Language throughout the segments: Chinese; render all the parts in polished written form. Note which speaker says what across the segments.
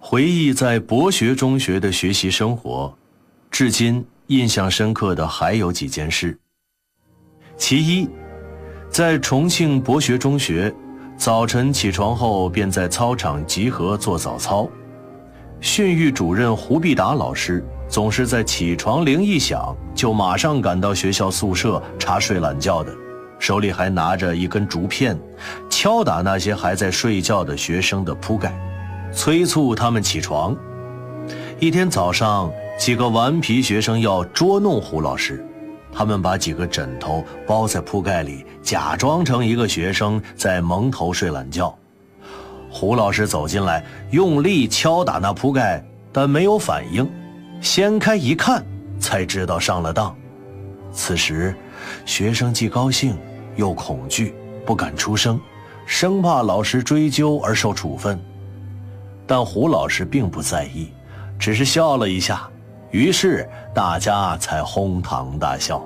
Speaker 1: 回忆在博学中学的学习生活，至今印象深刻的还有几件事。其一，在重庆博学中学，早晨起床后便在操场集合做早操。训育主任胡必达老师总是在起床铃一响就马上赶到学校宿舍查睡懒觉的，手里还拿着一根竹片，敲打那些还在睡觉的学生的铺盖，催促他们起床。一天早上，几个顽皮学生要捉弄胡老师，他们把几个枕头包在铺盖里，假装成一个学生在蒙头睡懒觉。胡老师走进来，用力敲打那铺盖，但没有反应。掀开一看，才知道上了当。此时，学生既高兴又恐惧，不敢出声，生怕老师追究而受处分。但胡老师并不在意，只是笑了一下，于是大家才哄堂大笑。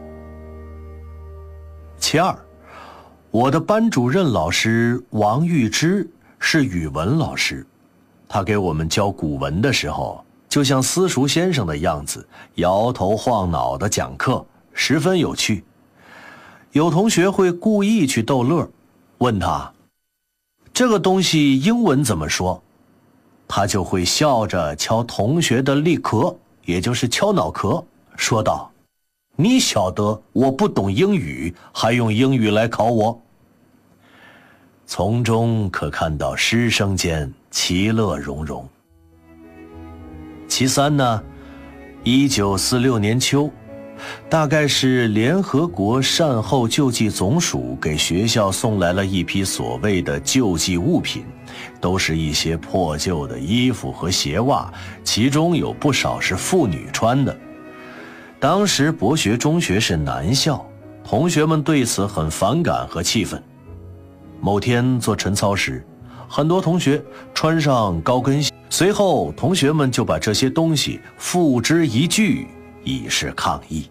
Speaker 1: 其二，我的班主任老师王玉芝是语文老师，他给我们教古文的时候，就像私塾先生的样子，摇头晃脑地讲课，十分有趣。有同学会故意去逗乐，问他这个东西英文怎么说，他就会笑着敲同学的立壳，也就是敲脑壳，说道：你晓得我不懂英语，还用英语来考我？从中可看到师生间其乐融融。其三呢，1946年秋，大概是联合国善后救济总署给学校送来了一批所谓的救济物品，都是一些破旧的衣服和鞋袜，其中有不少是妇女穿的。当时博学中学是男校，同学们对此很反感和气愤。某天做晨操时，很多同学穿上高跟鞋，随后同学们就把这些东西付之一炬，以示抗议。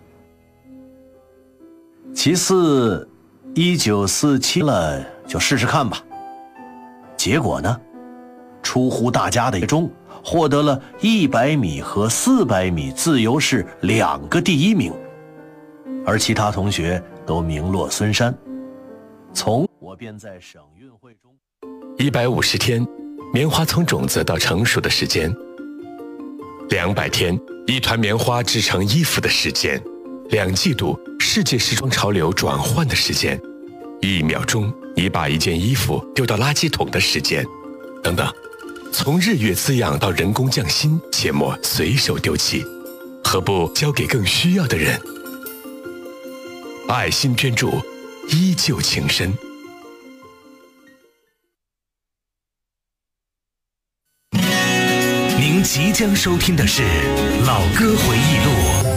Speaker 1: 其四，1947了，就试试看吧。结果呢，出乎大家的中，获得了100米和400米自由式2个第一名，而其他同学都名落孙山。从我便在省运会中
Speaker 2: 150天，棉花从种子到成熟的时间；200天，一团棉花制成衣服的时间；2季度，世界时装潮流转换的时间；1秒钟，你把一件衣服丢到垃圾桶的时间，等等。从日月滋养到人工匠心，切莫随手丢弃，何不交给更需要的人？爱心捐助，依旧情深。
Speaker 3: 您即将收听的是《老歌回忆录》。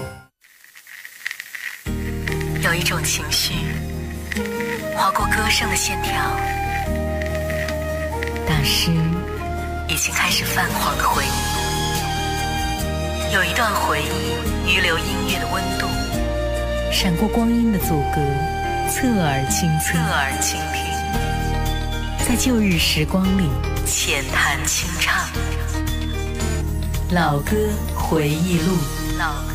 Speaker 4: 有一种情绪划过歌声的线条，但是已经开始泛黄的回忆。有一段回忆遗留音乐的温度，
Speaker 5: 闪过光阴的阻隔，侧耳倾听，在旧日时光里
Speaker 4: 浅谈轻唱。
Speaker 5: 老歌回忆录。